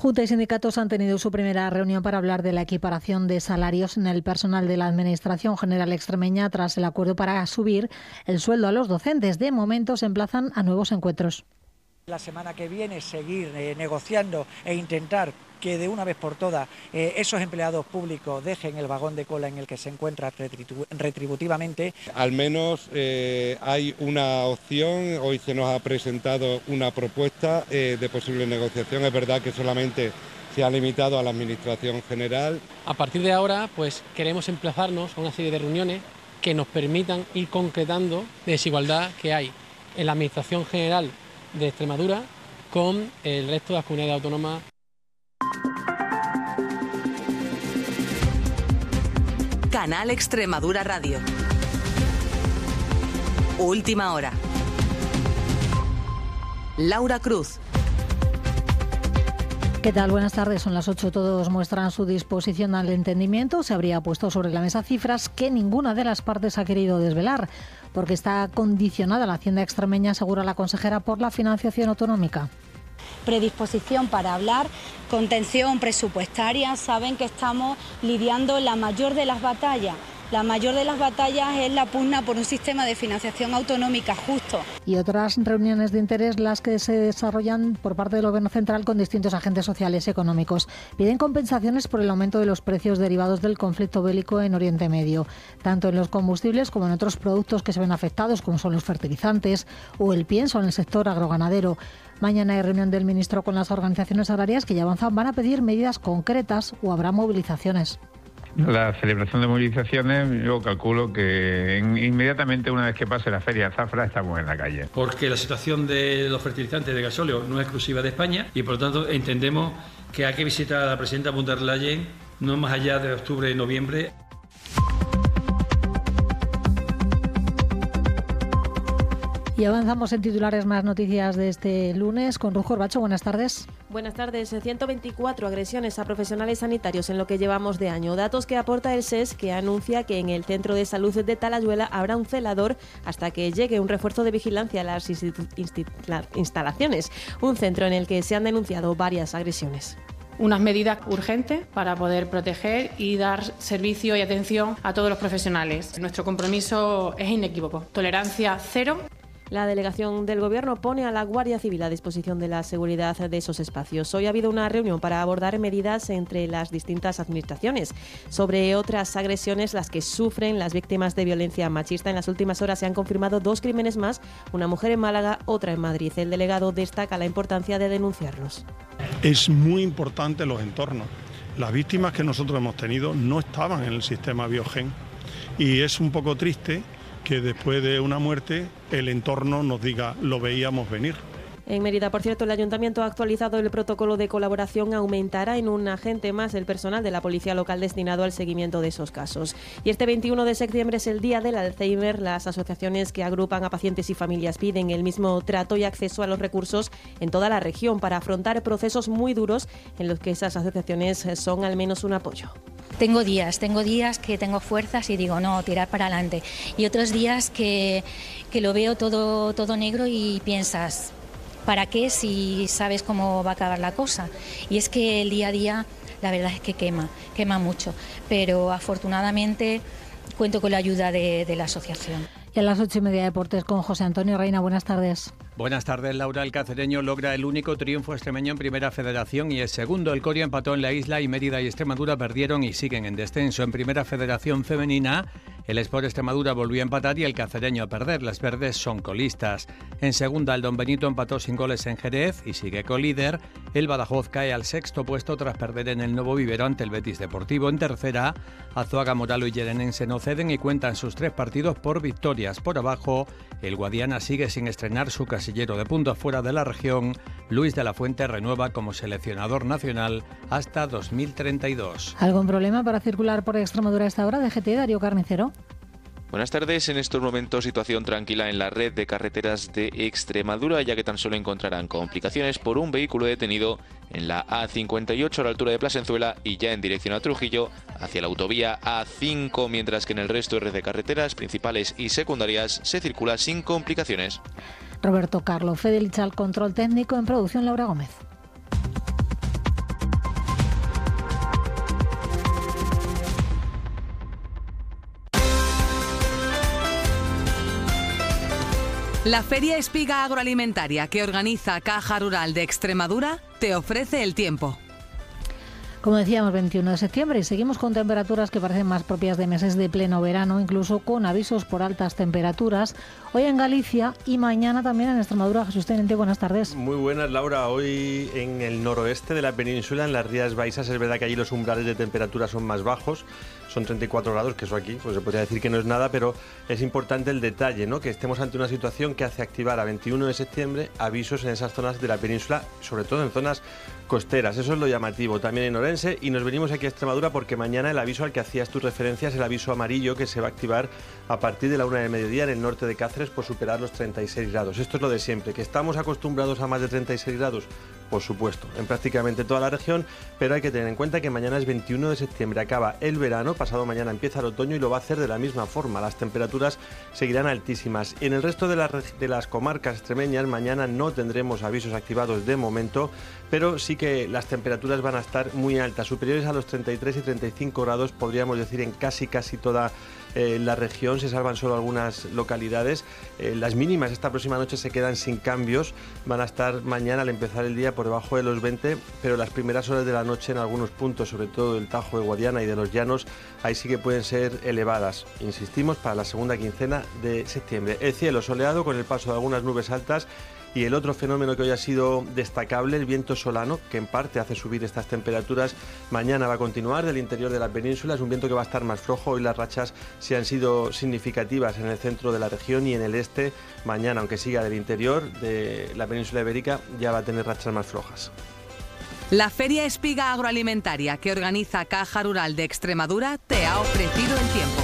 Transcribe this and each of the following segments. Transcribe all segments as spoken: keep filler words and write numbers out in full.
Junta y sindicatos han tenido su primera reunión para hablar de la equiparación de salarios en el personal de la Administración General extremeña tras el acuerdo para subir el sueldo a los docentes. De momento se emplazan a nuevos encuentros. La semana que viene seguir eh, negociando e intentar que de una vez por todas eh, esos empleados públicos dejen el vagón de cola en el que se encuentran retribu retributivamente. Al menos eh, hay una opción, hoy se nos ha presentado una propuesta eh, de posible negociación. Es verdad que solamente se ha limitado a la Administración General. A partir de ahora, pues queremos emplazarnos a una serie de reuniones que nos permitan ir concretando la desigualdad que hay en la Administración General de Extremadura con el resto de las comunidades autónomas. Canal Extremadura Radio. Última hora. Laura Cruz. ¿Qué tal? Buenas tardes. Son las ocho. Todos muestran su disposición al entendimiento. Se habría puesto sobre la mesa cifras que ninguna de las partes ha querido desvelar, porque está condicionada la Hacienda extremeña, asegura la consejera, por la financiación autonómica. Predisposición para hablar, contención presupuestaria. Saben que estamos lidiando la mayor de las batallas. La mayor de las batallas es la pugna por un sistema de financiación autonómica justo. Y otras reuniones de interés las que se desarrollan por parte del Gobierno central con distintos agentes sociales y económicos. Piden compensaciones por el aumento de los precios derivados del conflicto bélico en Oriente Medio, tanto en los combustibles como en otros productos que se ven afectados, como son los fertilizantes o el pienso en el sector agroganadero. Mañana hay reunión del ministro con las organizaciones agrarias que ya avanzan, van a pedir medidas concretas o habrá movilizaciones. La celebración de movilizaciones, yo calculo que en, inmediatamente una vez que pase la feria de Zafra estamos en la calle. Porque la situación de los fertilizantes de gasóleo no es exclusiva de España y por lo tanto entendemos que hay que visitar a la presidenta von der Leyen no más allá de octubre y noviembre. Y avanzamos en titulares, más noticias de este lunes con Rujo Orbacho. Buenas tardes. Buenas tardes. ciento veinticuatro agresiones a profesionales sanitarios en lo que llevamos de año. Datos que aporta el S E S, que anuncia que en el Centro de Salud de Talayuela habrá un celador hasta que llegue un refuerzo de vigilancia a las instalaciones. Un centro en el que se han denunciado varias agresiones. Unas medidas urgentes para poder proteger y dar servicio y atención a todos los profesionales. Nuestro compromiso es inequívoco. Tolerancia cero. La delegación del Gobierno pone a la Guardia Civil a disposición de la seguridad de esos espacios. Hoy ha habido una reunión para abordar medidas entre las distintas administraciones sobre otras agresiones, las que sufren las víctimas de violencia machista. En las últimas horas se han confirmado dos crímenes más, una mujer en Málaga, otra en Madrid. El delegado destaca la importancia de denunciarlos. Es muy importante los entornos. Las víctimas que nosotros hemos tenido no estaban en el sistema Biogen y es un poco triste que después de una muerte el entorno nos diga lo veíamos venir. En Mérida, por cierto, el Ayuntamiento ha actualizado el protocolo de colaboración. Aumentará en un agente más el personal de la policía local destinado al seguimiento de esos casos. Y este veintiuno de septiembre es el Día del Alzheimer. Las asociaciones que agrupan a pacientes y familias piden el mismo trato y acceso a los recursos en toda la región para afrontar procesos muy duros en los que esas asociaciones son al menos un apoyo. Tengo días, tengo días que tengo fuerzas y digo, no, tirar para adelante. Y otros días que, que lo veo todo, todo negro y piensas, ¿para qué si sabes cómo va a acabar la cosa? Y es que el día a día, la verdad es que quema, quema mucho. Pero afortunadamente cuento con la ayuda de, de la asociación. Y a las ocho y media, deportes con José Antonio Reina. Buenas tardes. Buenas tardes, Laura. El cacereño logra el único triunfo extremeño en Primera Federación y es segundo. El Coria empató en la isla y Mérida y Extremadura perdieron y siguen en descenso. En Primera Federación Femenina, el Sport Extremadura volvió a empatar y el cacereño a perder. Las verdes son colistas. En segunda, el Don Benito empató sin goles en Jerez y sigue colíder. El Badajoz cae al sexto puesto tras perder en el Nuevo Vivero ante el Betis Deportivo. En tercera, Azuaga, Moralo y Yerenense no ceden y cuentan sus tres partidos por victorias. Por abajo, el Guadiana sigue sin estrenar su casillero de puntos fuera de la región. Luis de la Fuente renueva como seleccionador nacional hasta dos mil treinta y dos. ¿Algún problema para circular por Extremadura a esta hora? D G T, Darío Carnicero. Buenas tardes. En estos momentos situación tranquila en la red de carreteras de Extremadura, ya que tan solo encontrarán complicaciones por un vehículo detenido en la A cincuenta y ocho a la altura de Plasenzuela y ya en dirección a Trujillo hacia la autovía A cinco, mientras que en el resto de red de carreteras principales y secundarias se circula sin complicaciones. Roberto Carlo, Fedelich al control técnico, en producción Laura Gómez. La Feria Espiga Agroalimentaria que organiza Caja Rural de Extremadura te ofrece el tiempo. Como decíamos, veintiuno de septiembre y seguimos con temperaturas que parecen más propias de meses de pleno verano, incluso con avisos por altas temperaturas. Hoy en Galicia y mañana también en Extremadura. Jesús Teniente, buenas tardes. Muy buenas, Laura. Hoy en el noroeste de la península, en las Rías Baixas, es verdad que allí los umbrales de temperatura son más bajos, son treinta y cuatro grados, que eso aquí pues se podría decir que no es nada, pero es importante el detalle, ¿no? Que estemos ante una situación que hace activar a veintiuno de septiembre avisos en esas zonas de la península, sobre todo en zonas costeras. Eso es lo llamativo, también en Orense, y nos venimos aquí a Extremadura porque mañana el aviso al que hacías tus referencias, el aviso amarillo, que se va a activar a partir de la una del mediodía en el norte de Cáceres por superar los treinta y seis grados. Esto es lo de siempre, que estamos acostumbrados a más de treinta y seis grados, por supuesto, en prácticamente toda la región, pero hay que tener en cuenta que mañana es veintiuno de septiembre, acaba el verano, pasado mañana empieza el otoño y lo va a hacer de la misma forma. Las temperaturas seguirán altísimas. En el resto de las, de las comarcas extremeñas mañana no tendremos avisos activados de momento, pero sí que las temperaturas van a estar muy altas, superiores a los treinta y tres y treinta y cinco grados, podríamos decir, en casi casi toda eh, la región. Se salvan solo algunas localidades. Eh, las mínimas esta próxima noche se quedan sin cambios, van a estar mañana al empezar el día por debajo de los veinte, pero las primeras horas de la noche en algunos puntos, sobre todo del Tajo, de Guadiana y de los Llanos, ahí sí que pueden ser elevadas. Insistimos, para la segunda quincena de septiembre. El cielo soleado con el paso de algunas nubes altas. Y el otro fenómeno que hoy ha sido destacable, el viento solano, que en parte hace subir estas temperaturas. Mañana va a continuar del interior de la península, es un viento que va a estar más flojo. Hoy las rachas sí han sido significativas en el centro de la región y en el este. Mañana, aunque siga del interior de la península ibérica, ya va a tener rachas más flojas. La Feria Espiga Agroalimentaria que organiza Caja Rural de Extremadura te ha ofrecido el tiempo.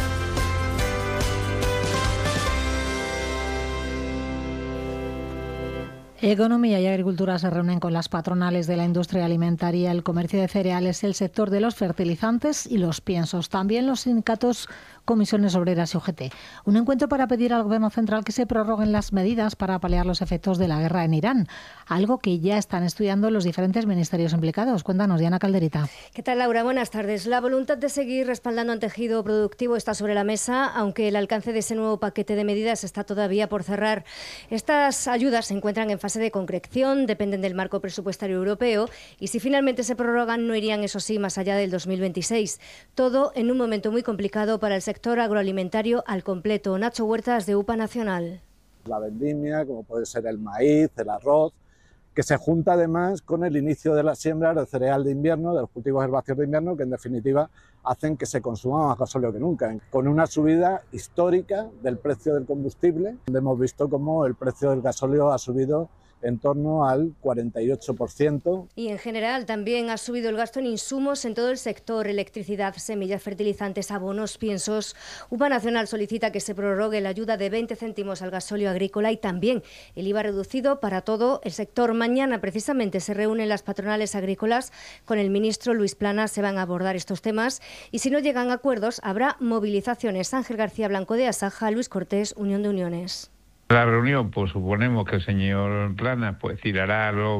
Economía y Agricultura se reúnen con las patronales de la industria alimentaria, el comercio de cereales, el sector de los fertilizantes y los piensos. También los sindicatos, comisiones obreras y U G T. Un encuentro para pedir al Gobierno central que se prorroguen las medidas para paliar los efectos de la guerra en Irán, algo que ya están estudiando los diferentes ministerios implicados. Cuéntanos, Diana Calderita. ¿Qué tal, Laura? Buenas tardes. La voluntad de seguir respaldando al tejido productivo está sobre la mesa, aunque el alcance de ese nuevo paquete de medidas está todavía por cerrar. Estas ayudas se encuentran en fase de concreción, dependen del marco presupuestario europeo y si finalmente se prorrogan no irían, eso sí, más allá del dos mil veintiséis. Todo en un momento muy complicado para el sector agroalimentario al completo. Nacho Huertas, de U P A Nacional. La vendimia, como puede ser el maíz, el arroz, que se junta además con el inicio de las siembras del cereal de invierno, de los cultivos herbáceos de invierno, que en definitiva hacen que se consuma más gasóleo que nunca, con una subida histórica del precio del combustible, donde hemos visto cómo el precio del gasóleo ha subido en torno al cuarenta y ocho por ciento. Y en general también ha subido el gasto en insumos en todo el sector, electricidad, semillas, fertilizantes, abonos, piensos. U P A Nacional solicita que se prorrogue la ayuda de veinte céntimos al gasóleo agrícola y también el I V A reducido para todo el sector. Mañana precisamente se reúnen las patronales agrícolas con el ministro Luis Planas, se van a abordar estos temas y si no llegan a acuerdos habrá movilizaciones. Ángel García Blanco de Asaja, Luis Cortés, Unión de Uniones. La reunión, pues suponemos que el señor Planas pues tirará los